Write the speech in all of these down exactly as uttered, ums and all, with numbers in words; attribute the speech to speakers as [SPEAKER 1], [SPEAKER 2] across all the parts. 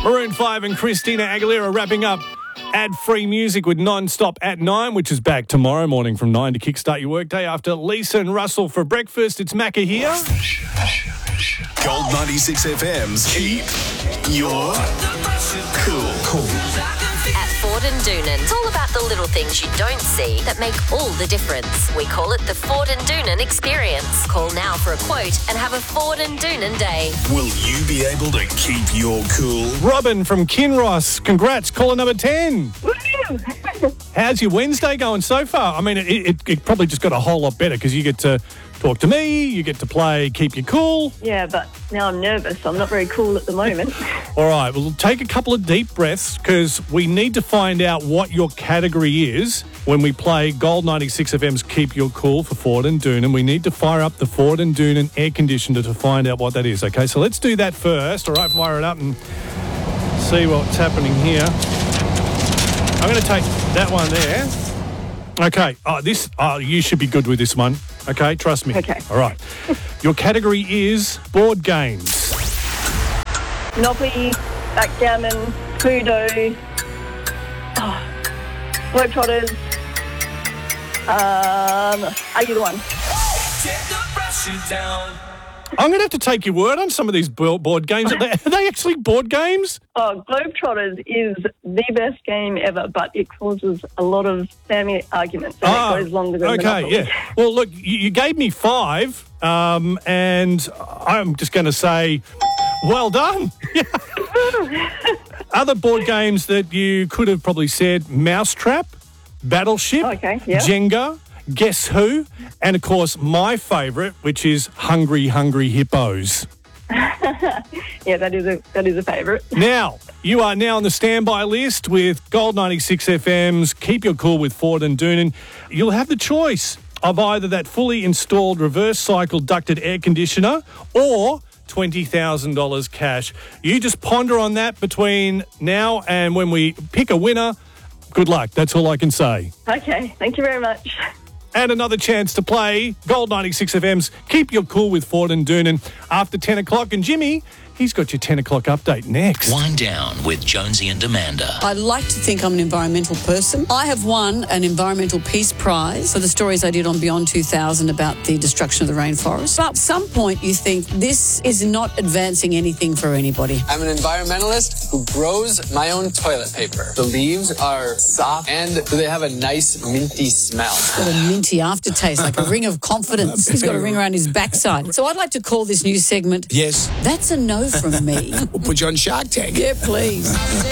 [SPEAKER 1] Maroon five and Christina Aguilera wrapping up ad-free music with Non-Stop at nine, which is back tomorrow morning from nine to kickstart your workday. After Lisa and Russell for breakfast, it's Macca here.
[SPEAKER 2] Gold ninety-six F M's Keep Your Cool. Cool.
[SPEAKER 3] At Ford and Doonan, it's all about the little things you don't see that make all the difference. We call it the Ford and Doonan experience. Call now for a quote and have a Ford and Doonan day.
[SPEAKER 2] Will you be able to keep your cool?
[SPEAKER 1] Robin from Kinross, congrats, caller number ten. How's your Wednesday going so far? I mean, it, it, it probably just got a whole lot better because you get to talk to me, you get to play Keep You Cool.
[SPEAKER 4] Yeah, but now I'm nervous. I'm not very cool at the moment.
[SPEAKER 1] All right, well, take a couple of deep breaths because we need to find out what your category is when we play Gold ninety-six F M's Keep Your Cool for Ford and Doonan. We need to fire up the Ford and Doonan air conditioner to find out what that is, okay? So let's do that first. All right, fire it up and see what's happening here. I'm going to take that one there. Okay, oh, this, oh, you should be good with this one. Okay, trust me.
[SPEAKER 4] Okay.
[SPEAKER 1] All right. Your category is board games.
[SPEAKER 4] Monopoly, backgammon, Cluedo, oh, Globetrotters, um, are you the one?
[SPEAKER 1] I'm going to have to take your word on some of these board games. Are they, are they actually board games?
[SPEAKER 4] Oh, Globetrotters is the best game ever, but it causes a lot of family arguments and
[SPEAKER 1] Ah,
[SPEAKER 4] it goes longer than
[SPEAKER 1] okay,
[SPEAKER 4] Monopoly.
[SPEAKER 1] yeah. Well, look, you, you gave me five, um, and I'm just going to say, well done. Other board games that you could have probably said, Mousetrap, Battleship,
[SPEAKER 4] Okay, yeah.
[SPEAKER 1] Jenga, Guess Who, and, of course, my favourite, which is Hungry, Hungry Hippos.
[SPEAKER 4] Yeah, that is a that is a favourite.
[SPEAKER 1] Now, you are now on the standby list with Gold ninety-six F M's Keep Your Cool with Ford and Doonan. You'll have the choice of either that fully installed reverse cycle ducted air conditioner or twenty thousand dollars cash. You just ponder on that between now and when we pick a winner. Good luck. That's all I can say.
[SPEAKER 4] Okay, thank you very much.
[SPEAKER 1] And another chance to play Gold ninety-six F M's Keep Your Cool with Ford and Doonan after ten o'clock. And Jimmy, he's got your ten o'clock update next.
[SPEAKER 5] Wind down with Jonesy and Amanda.
[SPEAKER 6] I like to think I'm an environmental person. I have won an Environmental Peace Prize for the stories I did on Beyond two thousand about the destruction of the rainforest. But at some point you think this is not advancing anything for anybody.
[SPEAKER 7] I'm an environmentalist who grows my own toilet paper. The leaves are soft and they have a nice minty smell.
[SPEAKER 6] It's got a minty aftertaste, like a ring of confidence. He's got a ring around his backside. So I'd like to call this new segment,
[SPEAKER 8] Yes.
[SPEAKER 6] That's a No from Me.
[SPEAKER 8] We'll put you on Shark Tank.
[SPEAKER 6] Yeah, please.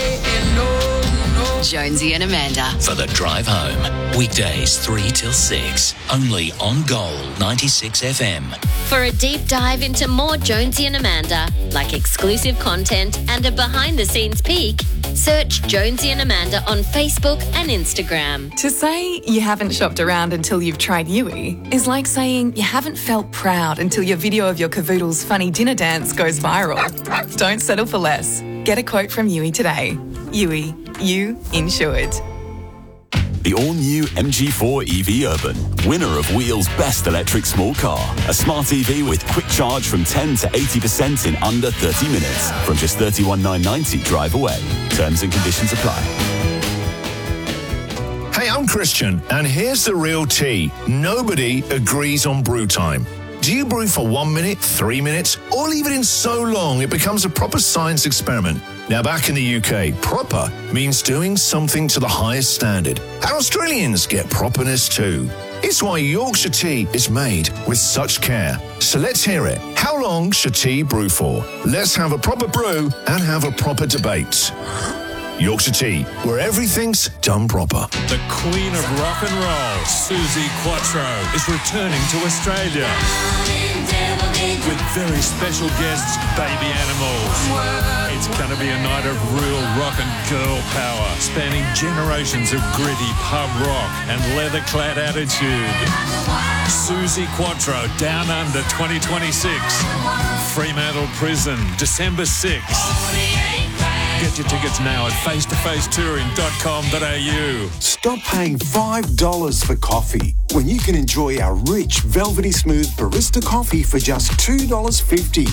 [SPEAKER 3] Jonesy and Amanda.
[SPEAKER 5] For the drive home. Weekdays three till six. Only on Gold ninety-six F M.
[SPEAKER 3] For a deep dive into more Jonesy and Amanda, like exclusive content and a behind-the-scenes peek, search Jonesy and Amanda on Facebook and Instagram.
[SPEAKER 9] To say you haven't shopped around until you've tried Yui is like saying you haven't felt proud until your video of your cavoodle's funny dinner dance goes viral. Don't settle for less. Get a quote from Yui today. Yui, you insured.
[SPEAKER 2] The all-new M G four E V Urban, winner of Wheel's Best Electric Small Car. A smart E V with quick charge from ten to eighty percent in under thirty minutes. From just thirty-one thousand nine hundred ninety drive away. Terms and conditions apply.
[SPEAKER 10] Hey, I'm Christian, and here's the real tea. Nobody agrees on brew time. Do you brew for one minute, three minutes, or leave it in so long it becomes a proper science experiment? Now, back in the U K, proper means doing something to the highest standard. And Australians get properness too. It's why Yorkshire tea is made with such care. So let's hear it. How long should tea brew for? Let's have a proper brew and have a proper debate. Yorkshire tea, where everything's done proper.
[SPEAKER 11] The Queen of Rock and Roll, Suzi Quatro, is returning to Australia with very special guests, Baby Animals. It's going to be a night of real rock and girl power, spanning generations of gritty pub rock and leather-clad attitude. Suzi Quatro, Down Under twenty twenty-six. Fremantle Prison, December sixth. Get your tickets now at face to face touring dot com dot a u.
[SPEAKER 12] Stop paying five dollars for coffee when you can enjoy our rich, velvety smooth barista coffee for just two dollars fifty.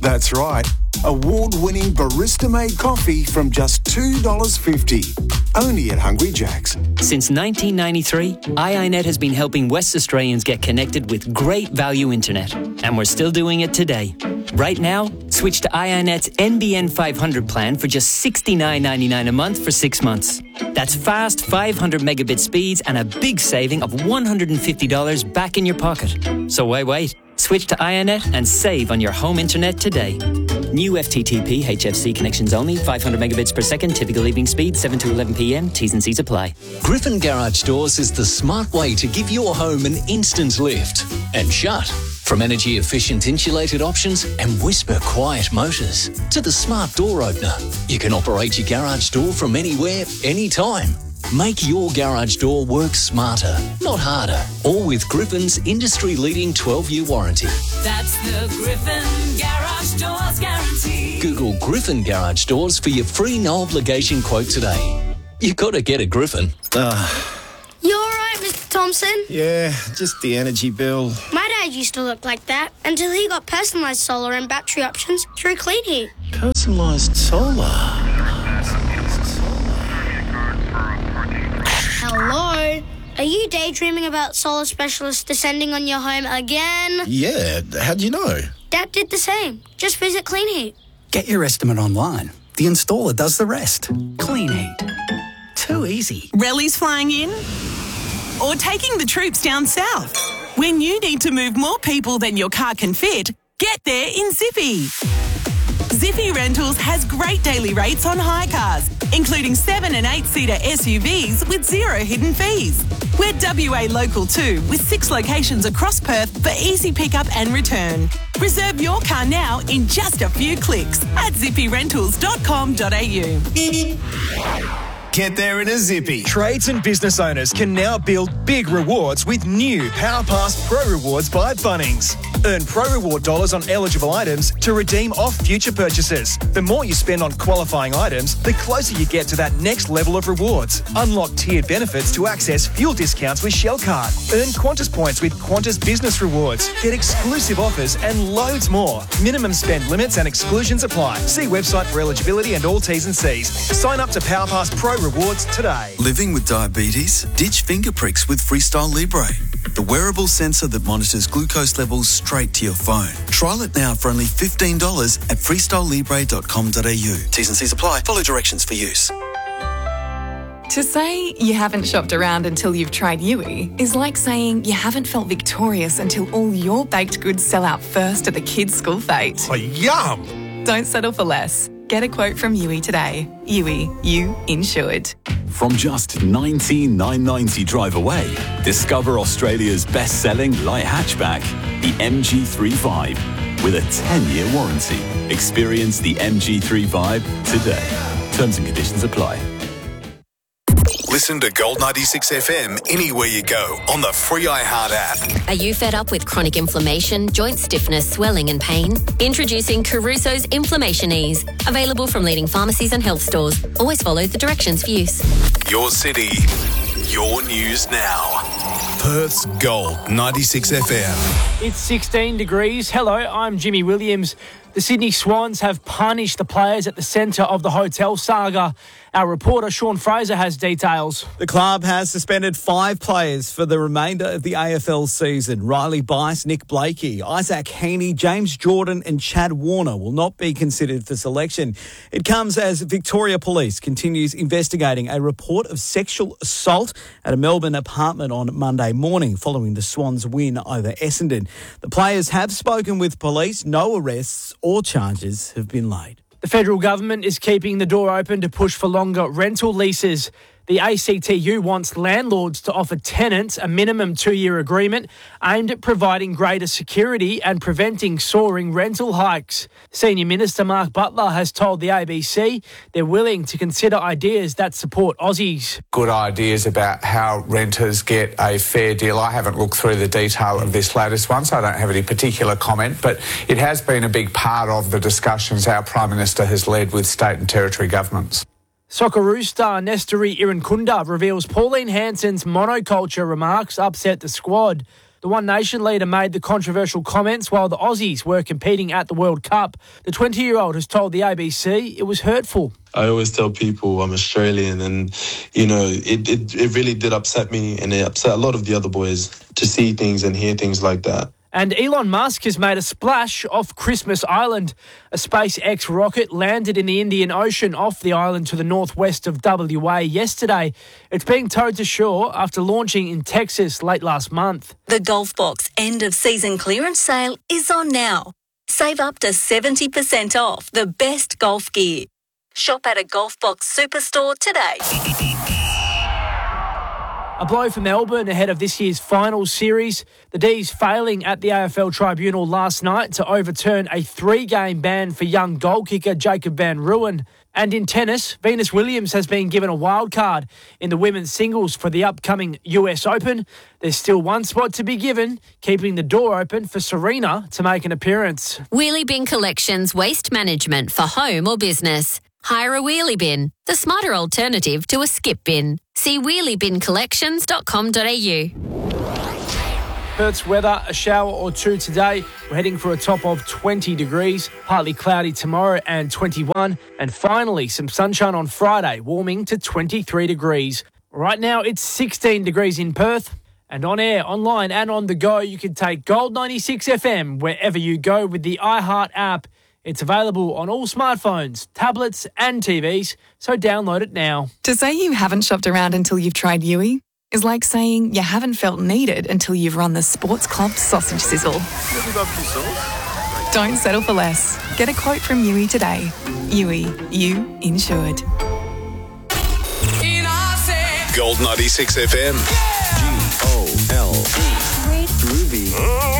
[SPEAKER 12] That's right. Award-winning barista-made coffee from just two dollars fifty. Only at Hungry Jack's.
[SPEAKER 8] Since nineteen ninety-three, I I Net has been helping West Australians get connected with great value internet. And we're still doing it today. Right now, switch to I I Net's N B N five hundred plan for just sixty-nine ninety-nine a month for six months. That's fast five hundred megabit speeds and a big saving of one hundred fifty dollars back in your pocket. So why wait? Switch to I I Net and save on your home internet today. New F T T P H F C connections only, five hundred megabits per second, typical leaving speed, seven to eleven p m, T's and C's apply.
[SPEAKER 13] Griffin Garage Doors is the smart way to give your home an instant lift and shut. From energy-efficient insulated options and whisper-quiet motors to the smart door opener, you can operate your garage door from anywhere, anytime. Make your garage door work smarter, not harder. All with Griffin's industry-leading twelve-year warranty.
[SPEAKER 14] That's the Griffin Garage Doors guarantee.
[SPEAKER 13] Google Griffin Garage Doors for your free no-obligation quote today. You've got to get a Griffin.
[SPEAKER 15] Uh,
[SPEAKER 16] You all right, Mister Thompson?
[SPEAKER 15] yeah, just the energy bill.
[SPEAKER 16] My dad used to look like that until he got personalised solar and battery options through Clean Heat.
[SPEAKER 15] Personalised solar.
[SPEAKER 16] Hello? Are you daydreaming about solar specialists descending on your home again?
[SPEAKER 15] Yeah, how'd you know?
[SPEAKER 16] Dad did the same. Just visit Clean Heat.
[SPEAKER 17] Get your estimate online. The installer does the rest. Clean Heat. Too easy.
[SPEAKER 18] Rallies flying in? Or taking the troops down south? When you need to move more people than your car can fit, get there in Zippy. Zippy Rentals has great daily rates on hire cars, including seven and eight seater S U Vs with zero hidden fees. We're W A local too, with six locations across Perth for easy pickup and return. Reserve your car now in just a few clicks at zippy rentals dot com dot a u.
[SPEAKER 19] Get there in a zippy. Trades and business owners can now build big rewards with new PowerPass Pro Rewards by Bunnings. Earn Pro Reward dollars on eligible items to redeem off future purchases. The more you spend on qualifying items, the closer you get to that next level of rewards. Unlock tiered benefits to access fuel discounts with Shell Card. Earn Qantas points with Qantas Business Rewards. Get exclusive offers and loads more. Minimum spend limits and exclusions apply. See website for eligibility and all T's and C's. Sign up to PowerPass Pro Rewards today.
[SPEAKER 20] Living with diabetes? Ditch finger pricks with Freestyle Libre, the wearable sensor that monitors glucose levels straight to your phone. Trial it now for only fifteen dollars at freestyle libre dot com dot a u. T's and C's apply. Follow directions for use.
[SPEAKER 9] To say you haven't shopped around until you've tried Yui is like saying you haven't felt victorious until all your baked goods sell out first at the kids' school fete.
[SPEAKER 11] Oh, yum!
[SPEAKER 9] Don't settle for less. Get a quote from Yui today. Yui, you insured.
[SPEAKER 2] From just nineteen thousand nine hundred ninety drive away, discover Australia's best-selling light hatchback, the M G three Vibe, with a ten-year warranty. Experience the M G three Vibe today. Terms and conditions apply.
[SPEAKER 21] Listen to Gold ninety-six F M anywhere you go on the free iHeart app.
[SPEAKER 3] Are you fed up with chronic inflammation, joint stiffness, swelling and pain? Introducing Caruso's Inflammation Ease. Available from leading pharmacies and health stores. Always follow the directions for use.
[SPEAKER 21] Your city, your news now. Perth's Gold ninety-six F M.
[SPEAKER 22] It's sixteen degrees. Hello, I'm Jimmy Williams. The Sydney Swans have punished the players at the centre of the hotel saga. Our reporter Sean Fraser has details.
[SPEAKER 23] The club has suspended five players for the remainder of the A F L season. Riley Bice, Nick Blakey, Isaac Heaney, James Jordan and Chad Warner will not be considered for selection. It comes as Victoria Police continues investigating a report of sexual assault at a Melbourne apartment on Monday morning following the Swans' win over Essendon. The players have spoken with police. No arrests or charges have been laid.
[SPEAKER 22] The federal government is keeping the door open to push for longer rental leases. The A C T U wants landlords to offer tenants a minimum two-year agreement aimed at providing greater security and preventing soaring rental hikes. Senior Minister Mark Butler has told the A B C they're willing to consider ideas that support Aussies.
[SPEAKER 24] Good ideas about how renters get a fair deal. I haven't looked through the detail of this latest one, so I don't have any particular comment, but it has been a big part of the discussions our Prime Minister has led with state and territory governments.
[SPEAKER 22] Socceroos star Nestori Irankunda reveals Pauline Hanson's monoculture remarks upset the squad. The One Nation leader made the controversial comments while the Aussies were competing at the World Cup. The twenty-year-old has told the A B C it was hurtful.
[SPEAKER 1] I always tell people I'm Australian, and, you know, it, it, it really did upset me, and it upset a lot of the other boys to see things and hear things like that.
[SPEAKER 22] And Elon Musk has made a splash off Christmas Island. A SpaceX rocket landed in the Indian Ocean off the island to the northwest of W A yesterday. It's being towed to shore after launching in Texas late last month.
[SPEAKER 4] The Golfbox end of season clearance sale is on now. Save up to seventy percent off the best golf gear. Shop at a Golfbox superstore today.
[SPEAKER 22] A blow for Melbourne ahead of this year's final series. The D's failing at the A F L tribunal last night to overturn a three-game ban for young goal kicker Jacob van Rooyen. And in tennis, Venus Williams has been given a wild card in the women's singles for the upcoming U S Open. There's still one spot to be given, keeping the door open for Serena to make an appearance.
[SPEAKER 3] Wheelie Bin Collections Waste Management for home or business. Hire a wheelie bin, the smarter alternative to a skip bin. See wheelie bin collections dot com dot a u.
[SPEAKER 22] Perth's weather, a shower or two today. We're heading for a top of twenty degrees, partly cloudy tomorrow and twenty-one. And finally, some sunshine on Friday, warming to twenty-three degrees. Right now, it's sixteen degrees in Perth. And on air, online and on the go, you can take Gold ninety-six F M wherever you go with the iHeart app. It's available on all smartphones, tablets and T Vs, so download it now.
[SPEAKER 9] To say you haven't shopped around until you've tried Yui is like saying you haven't felt needed until you've run the Sports Club sausage sizzle. Don't settle for less. Get a quote from Yui today. Yui, you insured.
[SPEAKER 21] Gold ninety-six F M. G O L E. Groovy.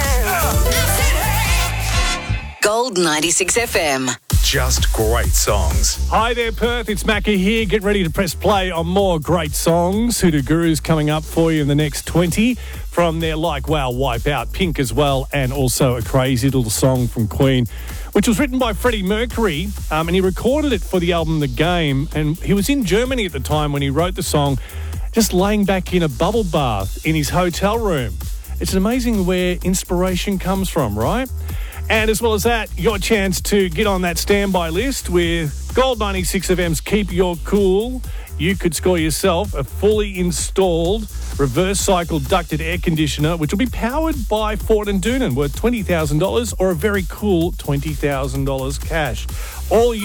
[SPEAKER 4] Gold ninety-six F M.
[SPEAKER 21] Just great songs.
[SPEAKER 6] Hi there, Perth. It's Macca here. Get ready to press play on more great songs. Hoodoo Guru's coming up for you in the next twenty. From their Like Wow, Wipe Out, Pink as well, and also a crazy little song from Queen, which was written by Freddie Mercury, um, and he recorded it for the album The Game. And he was in Germany at the time when he wrote the song, just laying back in a bubble bath in his hotel room. It's amazing where inspiration comes from, right? And as well as that, your chance to get on that standby list with Gold ninety-six F M's Keep Your Cool. You could score yourself a fully installed reverse cycle ducted air conditioner, which will be powered by Ford and Doonan, worth twenty thousand dollars, or a very cool twenty thousand dollars cash. All you